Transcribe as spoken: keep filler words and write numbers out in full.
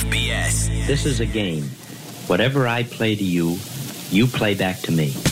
B S. This is a game. Whatever I play to you, you play back to me.